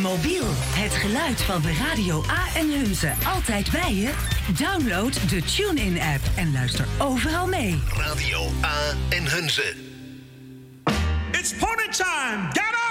mobiel. Het geluid van de Radio A en Hunze. Altijd bij je? Download de TuneIn-app en luister overal mee. Radio A en Hunze. It's party time. Get up!